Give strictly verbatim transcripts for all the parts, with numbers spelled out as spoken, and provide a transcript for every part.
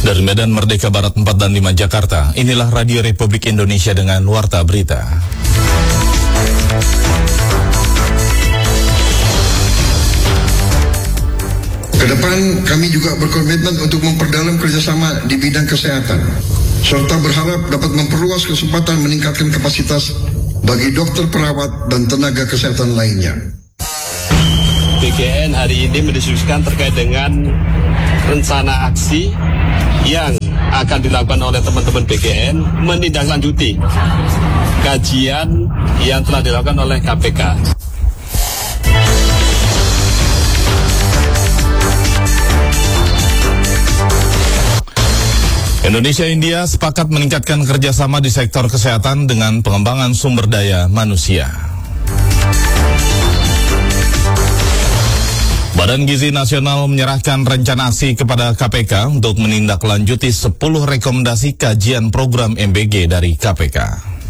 Dari Medan Merdeka Barat empat dan lima Jakarta, inilah Radio Republik Indonesia dengan Warta Berita. Kedepan kami juga berkomitmen untuk memperdalam kerjasama di bidang kesehatan, serta berharap dapat memperluas kesempatan meningkatkan kapasitas bagi dokter, perawat, dan tenaga kesehatan lainnya. B G N hari ini mendiskusikan terkait dengan rencana aksi yang akan dilakukan oleh teman-teman B G N menindaklanjuti kajian yang telah dilakukan oleh K P K. Indonesia-India sepakat meningkatkan kerjasama di sektor kesehatan dengan pengembangan sumber daya manusia. Badan Gizi Nasional menyerahkan rencana aksi kepada K P K untuk menindaklanjuti sepuluh rekomendasi kajian program M B G dari K P K.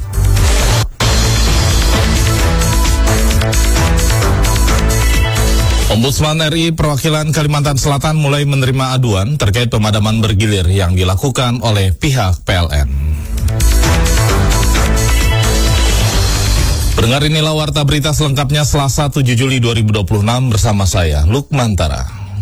Ombudsman R I perwakilan Kalimantan Selatan mulai menerima aduan terkait pemadaman bergilir yang dilakukan oleh pihak P L N. Pendengar, inilah Warta Berita selengkapnya Selasa tujuh Juli dua ribu dua puluh enam bersama saya, Lukmantara.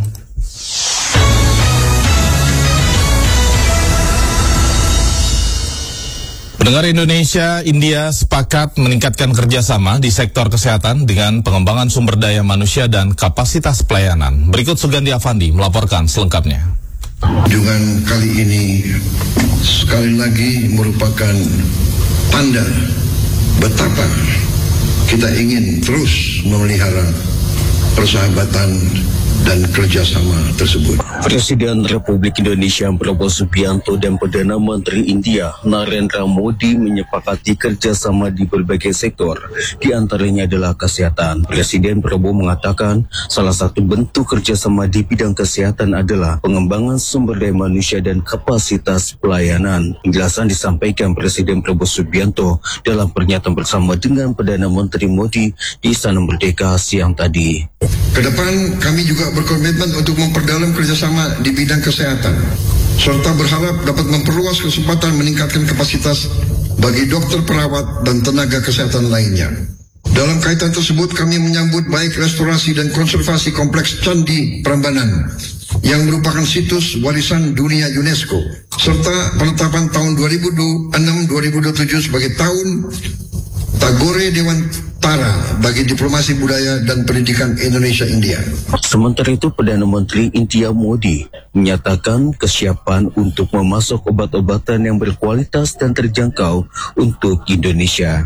Pendengar, Indonesia, India sepakat meningkatkan kerjasama di sektor kesehatan dengan pengembangan sumber daya manusia dan kapasitas pelayanan. Berikut Sugandi Afandi melaporkan selengkapnya. Kunjungan kali ini sekali lagi merupakan tanda betapa kita ingin terus memelihara persahabatan dan kerjasama tersebut. Presiden Republik Indonesia Prabowo Subianto dan Perdana Menteri India Narendra Modi menyepakati kerjasama di berbagai sektor, di antaranya adalah kesehatan. Presiden Prabowo mengatakan salah satu bentuk kerjasama di bidang kesehatan adalah pengembangan sumber daya manusia dan kapasitas pelayanan. Penjelasan disampaikan Presiden Prabowo Subianto dalam pernyataan bersama dengan Perdana Menteri Modi di Istana Merdeka siang tadi. Kedepan kami juga berkomitmen untuk memperdalam kerjasama di bidang kesehatan, serta berharap dapat memperluas kesempatan meningkatkan kapasitas bagi dokter, perawat, dan tenaga kesehatan lainnya. Dalam kaitan tersebut, kami menyambut baik restorasi dan konservasi kompleks Candi Prambanan yang merupakan situs warisan dunia UNESCO, serta penetapan tahun dua ribu enam dua ribu dua puluh tujuh sebagai tahun Tagore Dewantara bagi diplomasi budaya dan pendidikan Indonesia-India. Sementara itu, Perdana Menteri India Modi menyatakan kesiapan untuk memasok obat-obatan yang berkualitas dan terjangkau untuk Indonesia.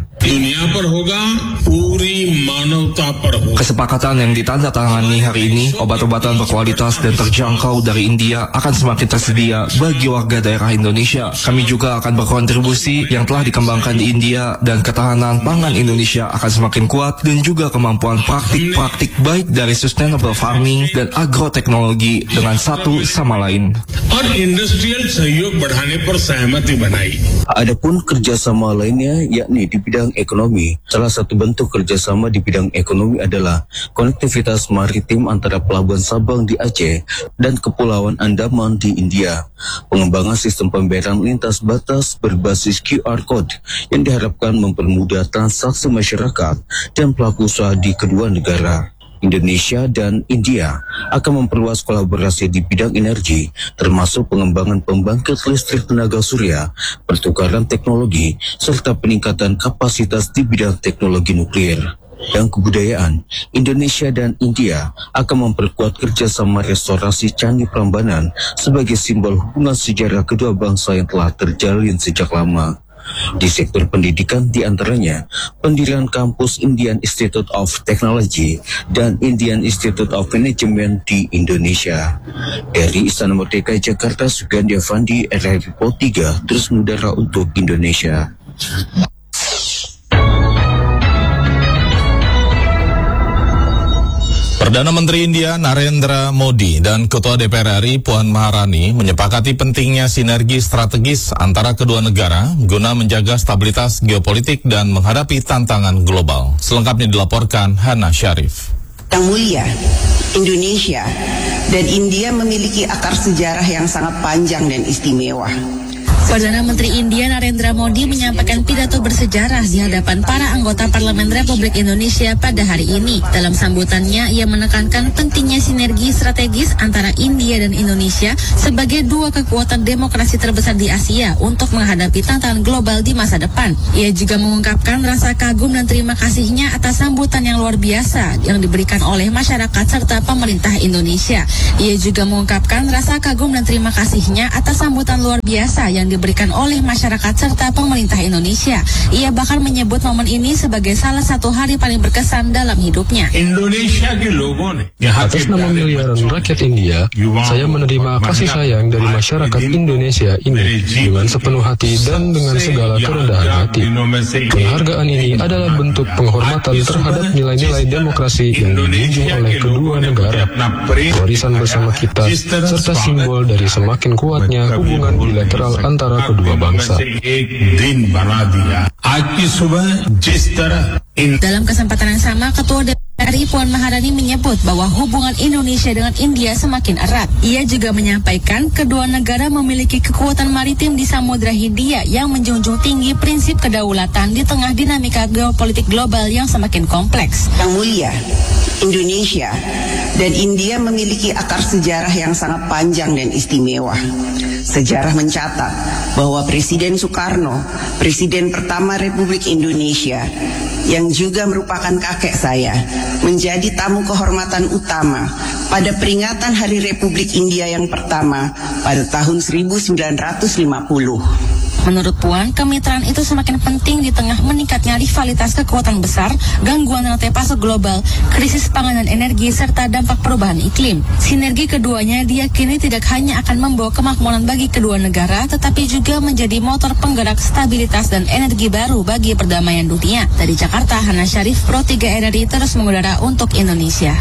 Kesepakatan yang ditandatangani hari ini, obat-obatan berkualitas dan terjangkau dari India akan semakin tersedia bagi warga daerah Indonesia. Kami juga akan berkontribusi yang telah dikembangkan di India dan ketahanan pangan Indonesia akan semakin kuat, dan juga kemampuan praktik-praktik baik dari sustainable farming dan agroteknologi dengan satu sama lain. Adapun kerjasama lainnya yakni di bidang ekonomi. Salah satu bentuk kerjasama di bidang ekonomi adalah konektivitas maritim antara Pelabuhan Sabang di Aceh dan Kepulauan Andaman di India. Pengembangan sistem pembayaran lintas batas berbasis Q R Code yang diharapkan mempermudah transaksi masyarakat dan pelaku usaha di kedua negara. Indonesia dan India akan memperluas kolaborasi di bidang energi, termasuk pengembangan pembangkit listrik tenaga surya, pertukaran teknologi, serta peningkatan kapasitas di bidang teknologi nuklir. Dan kebudayaan, Indonesia dan India akan memperkuat kerjasama restorasi Candi Prambanan sebagai simbol hubungan sejarah kedua bangsa yang telah terjalin sejak lama. Di sektor pendidikan diantaranya pendirian kampus Indian Institute of Technology dan Indian Institute of Management di Indonesia. Dari Istana Merdeka Jakarta, Sugandi Afandi, R R I tiga, terus mengudara untuk Indonesia. Perdana Menteri India Narendra Modi dan Ketua D P R R I Puan Maharani menyepakati pentingnya sinergi strategis antara kedua negara guna menjaga stabilitas geopolitik dan menghadapi tantangan global. Selengkapnya dilaporkan Hana Syarif. Yang mulia, Indonesia dan India memiliki akar sejarah yang sangat panjang dan istimewa. Perdana Menteri India Narendra Modi menyampaikan pidato bersejarah di hadapan para anggota Parlemen Republik Indonesia pada hari ini. Dalam sambutannya, ia menekankan pentingnya sinergi strategis antara India dan Indonesia sebagai dua kekuatan demokrasi terbesar di Asia untuk menghadapi tantangan global di masa depan. Ia juga mengungkapkan rasa kagum dan terima kasihnya atas sambutan yang luar biasa yang diberikan oleh masyarakat serta pemerintah Indonesia. Ia juga mengungkapkan rasa kagum dan terima kasihnya atas sambutan luar biasa yang diberikan oleh masyarakat serta pemerintah Indonesia. Ia bahkan menyebut momen ini sebagai salah satu hari paling berkesan dalam hidupnya. Indonesia atas nama miliaran rakyat India, saya menerima kasih sayang dari masyarakat Indonesia ini dengan sepenuh hati dan dengan segala kerendahan hati. Penghargaan ini adalah bentuk penghormatan terhadap nilai-nilai demokrasi yang dijunjung oleh kedua negara, warisan bersama kita, serta simbol dari semakin kuatnya hubungan bilateral antara kedua bangsa. Dalam kesempatan yang sama, Ketua D P R R I Puan Maharani menyebut bahwa hubungan Indonesia dengan India semakin erat. Ia juga menyampaikan kedua negara memiliki kekuatan maritim di Samudra Hindia yang menjunjung tinggi prinsip kedaulatan di tengah dinamika geopolitik global yang semakin kompleks. Yang mulia, Indonesia dan India memiliki akar sejarah yang sangat panjang dan istimewa. Sejarah mencatat bahwa Presiden Soekarno, Presiden pertama Republik Indonesia, yang juga merupakan kakek saya, menjadi tamu kehormatan utama pada peringatan Hari Republik India yang pertama pada tahun seribu sembilan ratus lima puluh. Menurut Puan, kemitraan itu semakin penting di tengah meningkatnya rivalitas kekuatan besar, gangguan rantai pasok global, krisis pangan dan energi, serta dampak perubahan iklim. Sinergi keduanya diyakini tidak hanya akan membawa kemakmuran bagi kedua negara, tetapi juga menjadi motor penggerak stabilitas dan energi baru bagi perdamaian dunia. Dari Jakarta, Hana Syarif, Pro tiga R R I terus mengudara untuk Indonesia.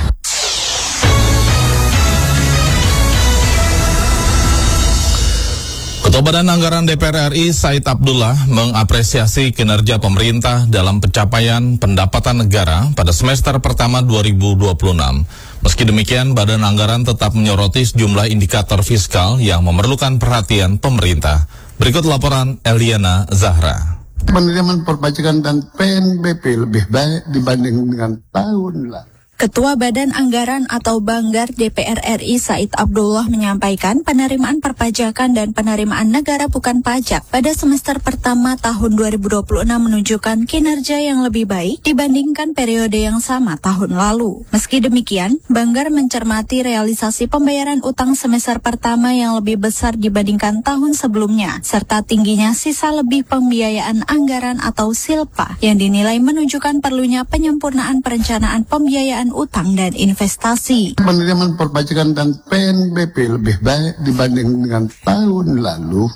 Ketua Badan Anggaran D P R R I Said Abdullah mengapresiasi kinerja pemerintah dalam pencapaian pendapatan negara pada semester pertama dua ribu dua puluh enam. Meski demikian, Badan Anggaran tetap menyoroti sejumlah indikator fiskal yang memerlukan perhatian pemerintah. Berikut laporan Eliana Zahra. Penerimaan perpajakan dan P N B P lebih baik dibanding dengan tahun lalu. Ketua Badan Anggaran atau Banggar D P R R I Said Abdullah menyampaikan penerimaan perpajakan dan penerimaan negara bukan pajak pada semester pertama tahun dua ribu dua puluh enam menunjukkan kinerja yang lebih baik dibandingkan periode yang sama tahun lalu. Meski demikian, Banggar mencermati realisasi pembayaran utang semester pertama yang lebih besar dibandingkan tahun sebelumnya, serta tingginya sisa lebih pembiayaan anggaran atau silpa yang dinilai menunjukkan perlunya penyempurnaan perencanaan pembiayaan utang dan investasi. Penerimaan perpajakan dan P N B P lebih baik dibanding dengan tahun lalu.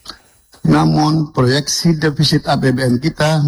Namun proyeksi defisit A P B N kita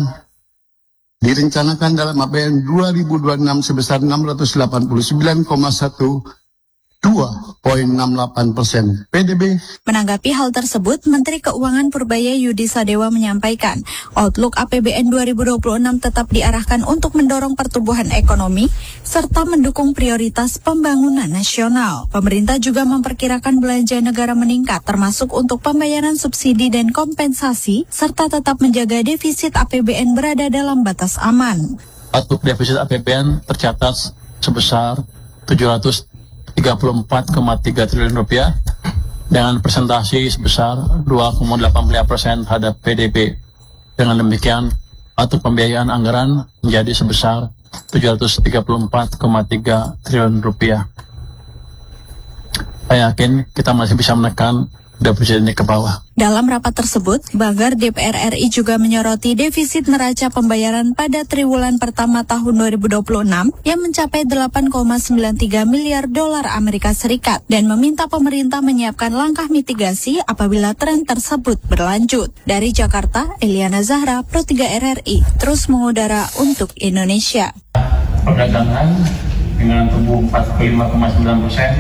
direncanakan dalam A P B N dua ribu dua puluh enam sebesar enam ratus delapan puluh sembilan koma dua belas koma enam delapan persen P D B. Menanggapi hal tersebut, Menteri Keuangan Purbaya Yudi Sadewa menyampaikan, outlook A P B N dua ribu dua puluh enam tetap diarahkan untuk mendorong pertumbuhan ekonomi serta mendukung prioritas pembangunan nasional. Pemerintah juga memperkirakan belanja negara meningkat termasuk untuk pembayaran subsidi dan kompensasi serta tetap menjaga defisit A P B N berada dalam batas aman. Outlook defisit A P B N tercatat sebesar tujuh ratus tiga puluh empat koma tiga triliun rupiah dengan presentasi sebesar dua koma delapan lima persen terhadap P D B. Dengan demikian, outlook pembiayaan anggaran menjadi sebesar tujuh ratus tiga puluh empat koma tiga triliun rupiah. Saya yakin kita masih bisa menekan defisit ini ke bawah. Dalam rapat tersebut, Banggar D P R R I juga menyoroti defisit neraca pembayaran pada triwulan pertama tahun dua ribu dua puluh enam yang mencapai delapan koma sembilan tiga miliar dolar Amerika Serikat dan meminta pemerintah menyiapkan langkah mitigasi apabila tren tersebut berlanjut. Dari Jakarta, Eliana Zahra, Pro tiga R R I, terus mengudara untuk Indonesia. Perdagangan dengan tumbuh empat puluh lima koma sembilan persen.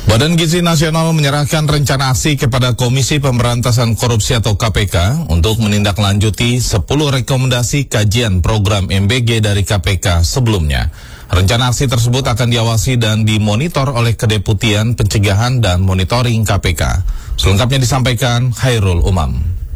Badan Gizi Nasional menyerahkan rencana aksi kepada Komisi Pemberantasan Korupsi atau K P K untuk menindaklanjuti sepuluh rekomendasi kajian program M B G dari K P K sebelumnya. Rencana aksi tersebut akan diawasi dan dimonitor oleh Kedeputian Pencegahan dan Monitoring K P K. Selengkapnya disampaikan Khairul Umam.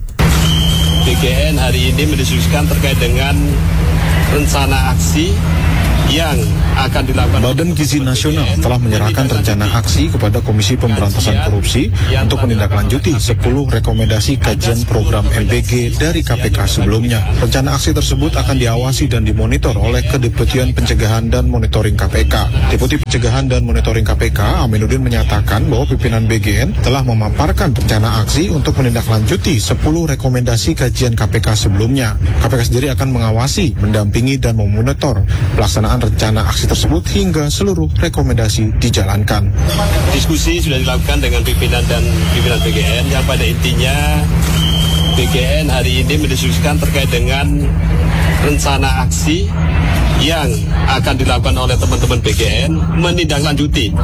B G N hari ini mendiskusikan terkait dengan rencana aksi yang akan dilakukan. Badan Gizi Nasional telah menyerahkan rencana aksi kepada Komisi Pemberantasan Korupsi untuk menindaklanjuti sepuluh rekomendasi kajian program M B G dari K P K sebelumnya. Rencana aksi tersebut akan diawasi dan dimonitor oleh Kedeputian Pencegahan dan Monitoring K P K. Deputi Pencegahan dan Monitoring K P K, Aminuddin, menyatakan bahwa pimpinan B G N telah memaparkan rencana aksi untuk menindaklanjuti sepuluh rekomendasi kajian K P K sebelumnya. K P K sendiri akan mengawasi, mendampingi, dan memonitor pelaksanaan rencana aksi tersebut hingga seluruh rekomendasi dijalankan. Diskusi sudah dilakukan dengan pimpinan dan pimpinan B G N yang pada intinya B G N hari ini mendiskusikan terkait dengan rencana aksi yang akan dilakukan oleh teman-teman B G N menindaklanjuti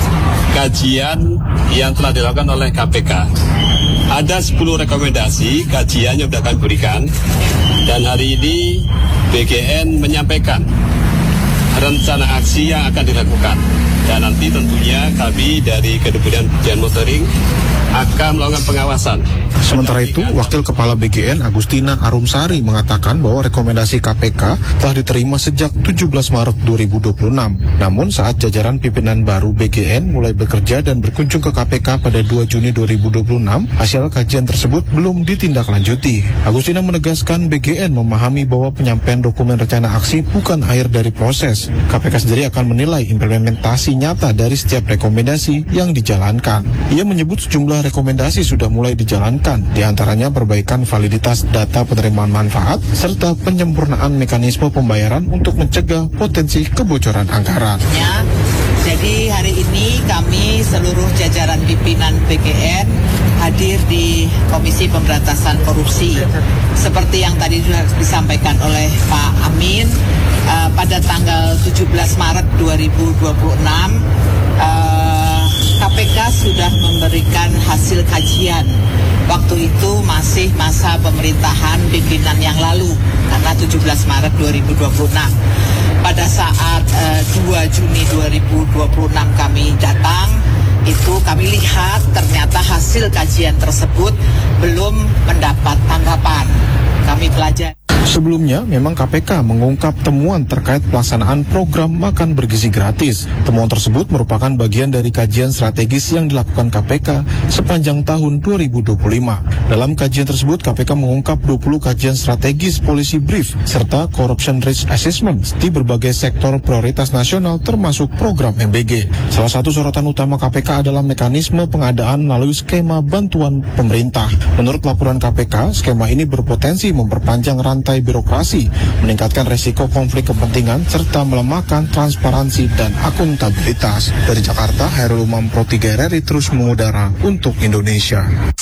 kajian yang telah dilakukan oleh K P K. Ada sepuluh rekomendasi kajian yang sudah kami berikan dan hari ini B G N menyampaikan rencana aksi yang akan dilakukan. Dan nanti tentunya kami dari Kedeputian Pencegahan Monitoring akan melakukan pengawasan. Sementara itu, Wakil Kepala B G N Agustina Arumsari mengatakan bahwa rekomendasi K P K telah diterima sejak tujuh belas Maret dua ribu dua puluh enam. Namun saat jajaran pimpinan baru B G N mulai bekerja dan berkunjung ke K P K pada dua Juni dua ribu dua puluh enam, hasil kajian tersebut belum ditindaklanjuti. Agustina menegaskan B G N memahami bahwa penyampaian dokumen rencana aksi bukan akhir dari proses. K P K sendiri akan menilai implementasi nyata dari setiap rekomendasi yang dijalankan. Ia menyebut sejumlah rekomendasi sudah mulai dijalankan, di antaranya perbaikan validitas data penerimaan manfaat, serta penyempurnaan mekanisme pembayaran untuk mencegah potensi kebocoran anggaran. Ya, jadi hari ini kami seluruh jajaran pimpinan B G N hadir di Komisi Pemberantasan Korupsi. Seperti yang tadi sudah disampaikan oleh Pak Amin, uh, pada tanggal tujuh belas Maret dua ribu dua puluh enam, uh, K P K sudah memberikan hasil kajian. Waktu itu masih masa pemerintahan pimpinan yang lalu, karena tujuh belas Maret dua ribu dua puluh enam. Pada saat uh, dua Juni dua ribu dua puluh enam kami datang, itu kami lihat ternyata hasil kajian tersebut belum mendapat tanggapan. Kami pelajari. Sebelumnya, memang K P K mengungkap temuan terkait pelaksanaan program makan bergizi gratis. Temuan tersebut merupakan bagian dari kajian strategis yang dilakukan K P K sepanjang tahun dua ribu dua puluh lima. Dalam kajian tersebut, K P K mengungkap dua puluh kajian strategis policy brief serta corruption risk assessment di berbagai sektor prioritas nasional termasuk program M B G. Salah satu sorotan utama K P K adalah mekanisme pengadaan melalui skema bantuan pemerintah. Menurut laporan K P K, skema ini berpotensi memperpanjang rantai birokrasi, meningkatkan resiko konflik kepentingan, serta melemahkan transparansi dan akuntabilitas. Dari Jakarta, Khairul Umam, Pro tiga R R I terus mengudara untuk Indonesia.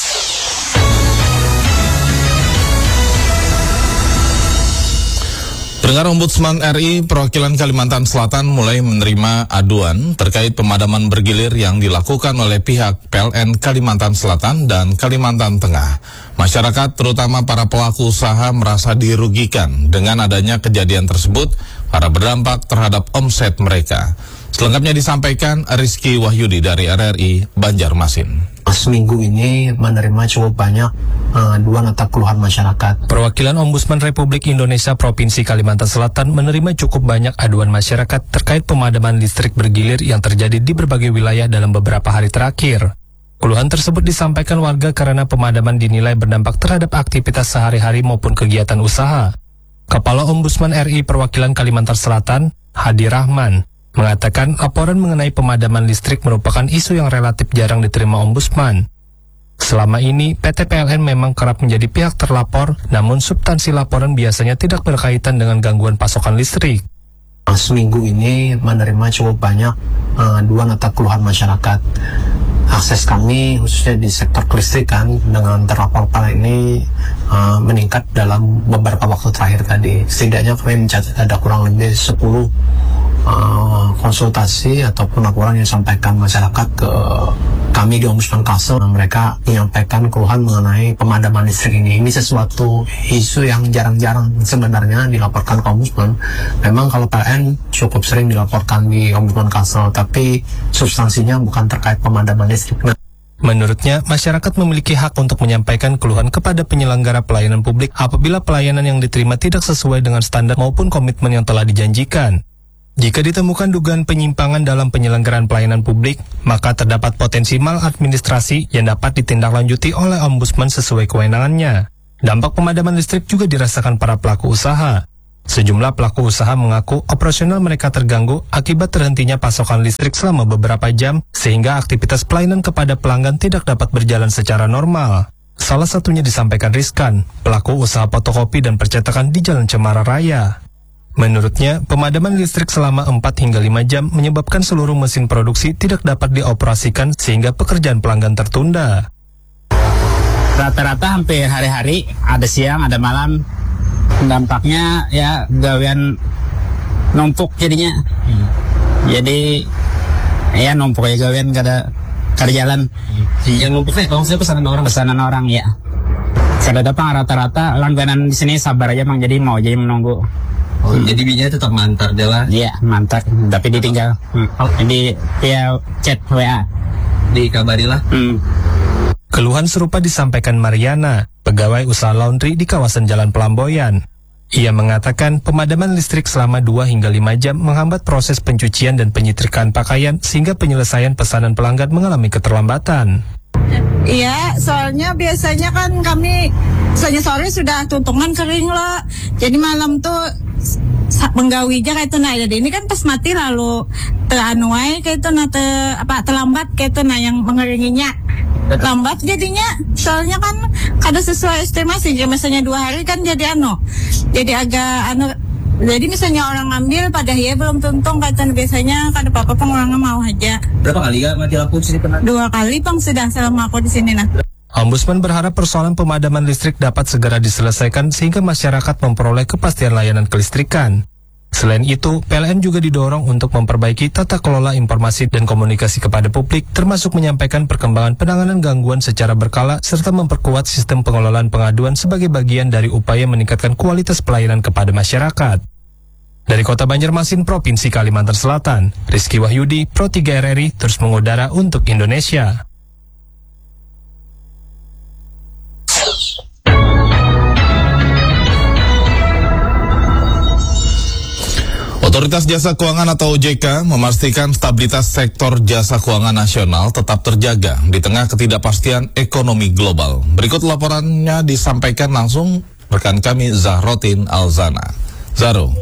Pendengar, Ombudsman R I perwakilan Kalimantan Selatan mulai menerima aduan terkait pemadaman bergilir yang dilakukan oleh pihak P L N Kalimantan Selatan dan Kalimantan Tengah. Masyarakat, terutama para pelaku usaha, merasa dirugikan dengan adanya kejadian tersebut karena berdampak terhadap omset mereka. Selengkapnya disampaikan Rizky Wahyudi dari R R I Banjarmasin. Seminggu ini menerima cukup banyak uh, aduan atau keluhan masyarakat. Perwakilan Ombudsman Republik Indonesia Provinsi Kalimantan Selatan menerima cukup banyak aduan masyarakat terkait pemadaman listrik bergilir yang terjadi di berbagai wilayah dalam beberapa hari terakhir. Keluhan tersebut disampaikan warga karena pemadaman dinilai berdampak terhadap aktivitas sehari-hari maupun kegiatan usaha. Kepala Ombudsman R I Perwakilan Kalimantan Selatan, Hadi Rahman, mengatakan laporan mengenai pemadaman listrik merupakan isu yang relatif jarang diterima Ombudsman. Selama ini, P T P L N memang kerap menjadi pihak terlapor, namun substansi laporan biasanya tidak berkaitan dengan gangguan pasokan listrik. Seminggu ini menerima cukup banyak uh, aduan atau keluhan masyarakat. Akses kami khususnya di sektor kelistrikan dengan terlaporkan ini uh, meningkat dalam beberapa waktu terakhir tadi. Setidaknya kami mencatat ada kurang lebih sepuluh uh, konsultasi ataupun laporan yang disampaikan masyarakat ke kami di Ombudsman Kalsel. Mereka menyampaikan keluhan mengenai pemadaman listrik ini. Ini sesuatu isu yang jarang-jarang sebenarnya dilaporkan ke Ombudsman. Memang kalau P L N cukup sering dilaporkan di Ombudsman Kalsel, tapi substansinya bukan terkait pemadaman listrik. Nah, menurutnya, masyarakat memiliki hak untuk menyampaikan keluhan kepada penyelenggara pelayanan publik apabila pelayanan yang diterima tidak sesuai dengan standar maupun komitmen yang telah dijanjikan. Jika ditemukan dugaan penyimpangan dalam penyelenggaraan pelayanan publik, maka terdapat potensi maladministrasi yang dapat ditindaklanjuti oleh Ombudsman sesuai kewenangannya. Dampak pemadaman listrik juga dirasakan para pelaku usaha. Sejumlah pelaku usaha mengaku operasional mereka terganggu akibat terhentinya pasokan listrik selama beberapa jam, sehingga aktivitas pelayanan kepada pelanggan tidak dapat berjalan secara normal. Salah satunya disampaikan Rizkan, pelaku usaha fotokopi dan percetakan di Jalan Cemara Raya. Menurutnya, pemadaman listrik selama empat hingga lima jam menyebabkan seluruh mesin produksi tidak dapat dioperasikan sehingga pekerjaan pelanggan tertunda. Rata-rata hampir hari-hari, ada siang, ada malam. Dampaknya ya gawean numpuk jadinya. Hmm. Jadi ya numpuk ya gawean kada kada jalan. Yang numpuknya kalau saya pesanan orang. Pesanan orang ya. Kada datang rata-rata langganan di sini sabar aja Bang, jadi mau jadi menunggu. Oh, hmm. Jadi bijinya tetap mantar jalan. Iya, mantar, tapi ditinggal. Hmm. Oh. Jadi via chat W A. Dikabarilah. Hmm. Keluhan serupa disampaikan Mariana, pegawai usaha laundry di kawasan Jalan Pelamboyan. Ia mengatakan pemadaman listrik selama dua hingga lima jam menghambat proses pencucian dan penyetrikaan pakaian sehingga penyelesaian pesanan pelanggan mengalami keterlambatan. Iya, soalnya biasanya kan kami soalnya sore sudah tuntungan kering loh. Jadi malam tuh penggawi aja kayak itu nah. Jadi ini kan pas mati lalu teranuai kayak itu nah te, apa terlambat kayak itu nah yang mengeringinya. Lambat jadinya, soalnya kan kada sesuai estimasi. Misalnya dua hari kan jadi anu, jadi agak anu. Jadi misalnya orang ambil pada ya belum tuntung kaitan biasanya kada apa-apa pang orang mau aja. Berapa kali gak mati lampu di sini pernah? Dua kali pang sudah selama aku di sini nah. Ombudsman berharap persoalan pemadaman listrik dapat segera diselesaikan sehingga masyarakat memperoleh kepastian layanan kelistrikan. Selain itu, P L N juga didorong untuk memperbaiki tata kelola informasi dan komunikasi kepada publik, termasuk menyampaikan perkembangan penanganan gangguan secara berkala, serta memperkuat sistem pengelolaan pengaduan sebagai bagian dari upaya meningkatkan kualitas pelayanan kepada masyarakat. Dari Kota Banjarmasin, Provinsi Kalimantan Selatan, Rizky Wahyudi, Pro tiga R R I, terus mengudara untuk Indonesia. Otoritas Jasa Keuangan atau O J K memastikan stabilitas sektor jasa keuangan nasional tetap terjaga di tengah ketidakpastian ekonomi global. Berikut laporannya disampaikan langsung rekan kami Zahrotin Alzana. Zaro.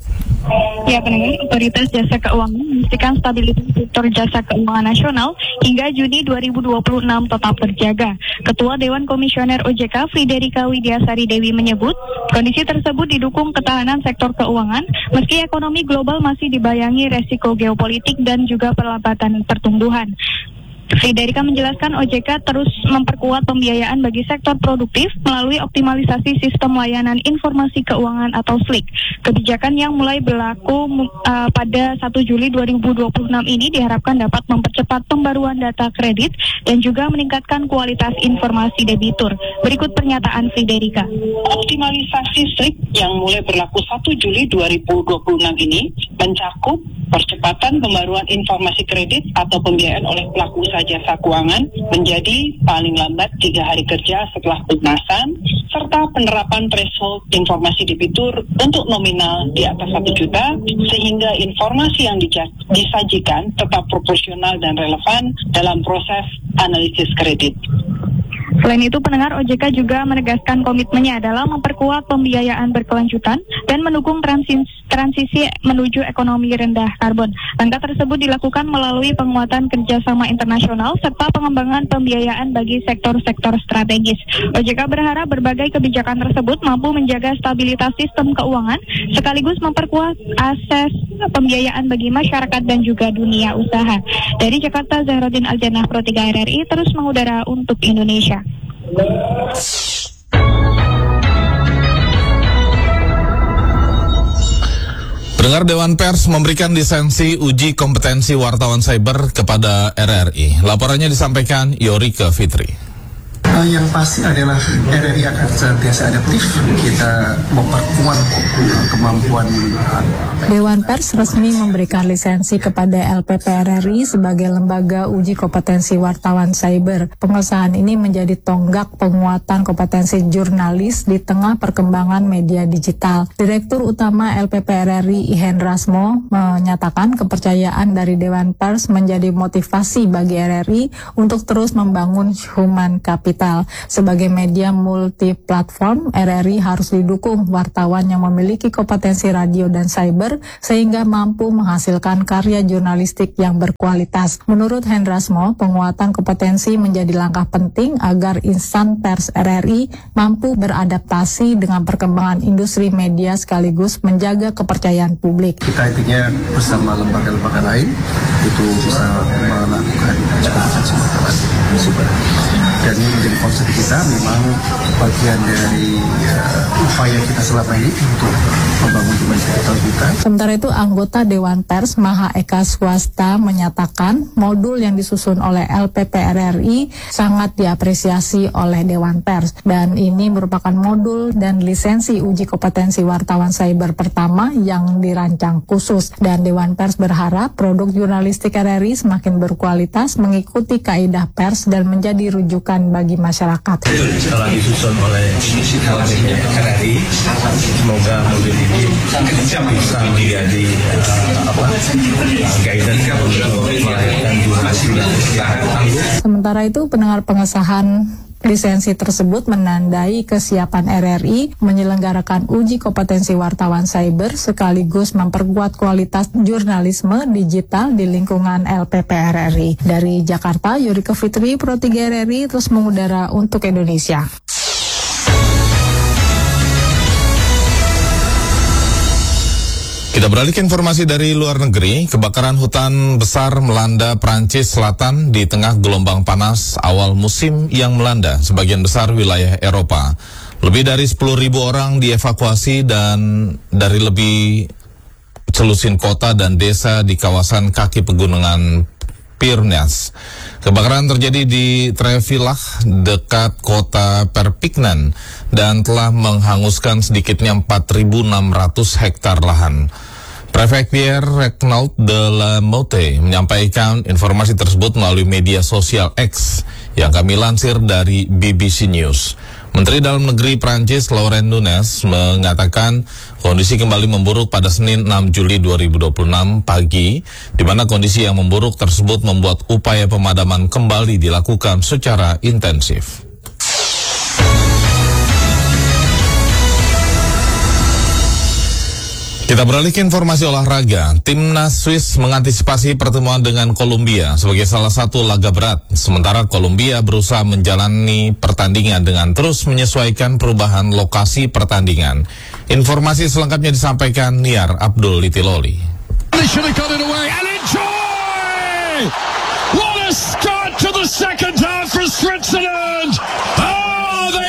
Ya, pendengar, Otoritas Jasa Keuangan memastikan stabilitas sektor jasa keuangan nasional hingga Juni dua ribu dua puluh enam tetap terjaga. Ketua Dewan Komisioner O J K Friderika Widiasari Dewi menyebut, kondisi tersebut didukung ketahanan sektor keuangan meski ekonomi global masih dibayangi resiko geopolitik dan juga perlambatan pertumbuhan. Friderika menjelaskan O J K terus memperkuat pembiayaan bagi sektor produktif melalui optimalisasi sistem layanan informasi keuangan atau S L I K. Kebijakan yang mulai berlaku uh, pada satu Juli dua ribu dua puluh enam ini diharapkan dapat mempercepat pembaruan data kredit dan juga meningkatkan kualitas informasi debitur. Berikut pernyataan Friderika. Optimalisasi S L I K yang mulai berlaku satu Juli dua ribu dua puluh enam ini mencakup percepatan pembaruan informasi kredit atau pembiayaan oleh pelaku usaha jasa keuangan menjadi paling lambat tiga hari kerja setelah pelunasan, serta penerapan threshold informasi debitur untuk nominal di atas satu juta, sehingga informasi yang disajikan tetap proporsional dan relevan dalam proses analisis kredit. Selain itu, pendengar, O J K juga menegaskan komitmennya adalah memperkuat pembiayaan berkelanjutan dan mendukung transisi, transisi menuju ekonomi rendah karbon. Langkah tersebut dilakukan melalui penguatan kerjasama internasional serta pengembangan pembiayaan bagi sektor-sektor strategis. O J K berharap berbagai kebijakan tersebut mampu menjaga stabilitas sistem keuangan sekaligus memperkuat akses pembiayaan bagi masyarakat dan juga dunia usaha. Dari Jakarta, Zahrotin Aljanah, Pro tiga R R I, terus mengudara untuk Indonesia. Pendengar, Dewan Pers memberikan lisensi uji kompetensi wartawan cyber kepada R R I. Laporannya disampaikan Yorike Fitri. Uh, yang pasti adalah R R I akan senantiasa adaptif. Kita memperkuat uh, kemampuan. Uh, Dewan Pers resmi memberikan lisensi kepada L P P R R I sebagai lembaga uji kompetensi wartawan cyber. Pengesahan ini menjadi tonggak penguatan kompetensi jurnalis di tengah perkembangan media digital. Direktur Utama L P P R R I Ihan Rasmo menyatakan kepercayaan dari Dewan Pers menjadi motivasi bagi R R I untuk terus membangun human capital. Sebagai media multi-platform, R R I harus didukung wartawan yang memiliki kompetensi radio dan cyber sehingga mampu menghasilkan karya jurnalistik yang berkualitas. Menurut Hendrasmo, penguatan kompetensi menjadi langkah penting agar insan pers R R I mampu beradaptasi dengan perkembangan industri media sekaligus menjaga kepercayaan publik. Kita intinya bersama lembaga-lembaga lain itu bisa melakukan kompetensi wartawan cyber. Dan ini menjadi konsep kita, memang bagian dari uh, upaya kita selama ini untuk membangun human capital kita. Sementara itu, anggota Dewan Pers Maha Eka Swasta menyatakan modul yang disusun oleh L P P R R I sangat diapresiasi oleh Dewan Pers. Dan ini merupakan modul dan lisensi uji kompetensi wartawan cyber pertama yang dirancang khusus. Dan Dewan Pers berharap produk jurnalistik R R I semakin berkualitas, mengikuti kaidah pers dan menjadi rujukan bagi masyarakat. Setelah disusun oleh R R I, semoga modul ini bisa menjadi uh, apa guidance untuk melahirkan jurnalistik yang tangguh. Sementara itu, pendengar, pengesahan lisensi tersebut menandai kesiapan R R I menyelenggarakan uji kompetensi wartawan cyber sekaligus memperkuat kualitas jurnalisme digital di lingkungan L P P R R I. Dari Jakarta, Yorike Fitri, Pro tiga R R I, terus mengudara untuk Indonesia. Kita beralih ke informasi dari luar negeri. Kebakaran hutan besar melanda Prancis Selatan di tengah gelombang panas awal musim yang melanda sebagian besar wilayah Eropa. Lebih dari sepuluh ribu orang dievakuasi dan dari lebih selusin kota dan desa di kawasan kaki pegunungan Pyrenees. Kebakaran terjadi di Trevillac dekat kota Perpignan dan telah menghanguskan sedikitnya empat ribu enam ratus hektar lahan. Prefek Pierre Regnault de la Motte menyampaikan informasi tersebut melalui media sosial X yang kami lansir dari B B C News. Menteri Dalam Negeri Prancis Laurent Nunez mengatakan kondisi kembali memburuk pada Senin enam Juli dua ribu dua puluh enam pagi, di mana kondisi yang memburuk tersebut membuat upaya pemadaman kembali dilakukan secara intensif. Kita beralih ke informasi olahraga. Timnas Swiss mengantisipasi pertemuan dengan Kolombia sebagai salah satu laga berat, sementara Kolombia berusaha menjalani pertandingan dengan terus menyesuaikan perubahan lokasi pertandingan. Informasi selengkapnya disampaikan Niar Abdul Litiloli. What a start to the second half for Switzerland! Oh!